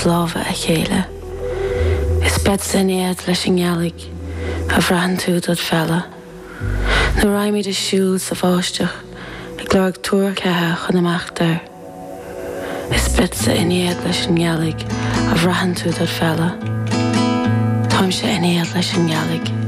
lábha a chéile. Is bet san éad leis an ngealaigh a bhreathn tú dod fella. Na raimid is siúil sa bháisteach ag glór túr cethe chun amachtar. Is bet sa inéad leis an ngealaigh a bhreathn tú dod fella. Táim sé inéad leis an ngealaigh.